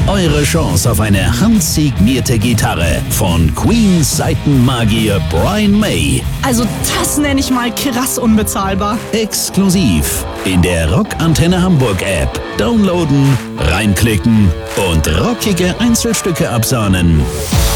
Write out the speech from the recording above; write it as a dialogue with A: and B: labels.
A: eure Chance auf eine handsignierte Gitarre von Queens Saitenmagier Brian May.
B: Also das nenne ich mal krass unbezahlbar.
A: Exklusiv in der Rockantenne Hamburg App. Downloaden, reinklicken und rockige Einzelstücke absahnen.